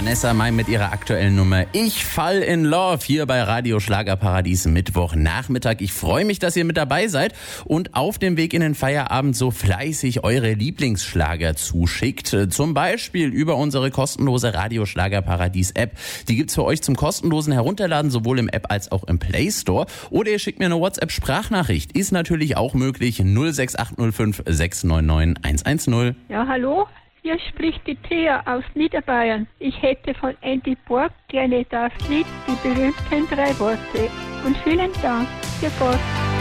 Vanessa Mai mit ihrer aktuellen Nummer Ich fall in Love hier bei Radio Schlagerparadies Mittwochnachmittag. Ich freue mich, dass ihr mit dabei seid und auf dem Weg in den Feierabend so fleißig eure Lieblingsschlager zuschickt. Zum Beispiel über unsere kostenlose Radio Schlagerparadies App. Die gibt's für euch zum kostenlosen Herunterladen, sowohl im App als auch im Play Store. Oder ihr schickt mir eine WhatsApp-Sprachnachricht. Ist natürlich auch möglich. 06805 699 110. Ja, hallo? Hier spricht die Thea aus Niederbayern. Ich hätte von Andy Borg gerne das Lied Die berühmten 3 Worte. Und vielen Dank. Für Gott.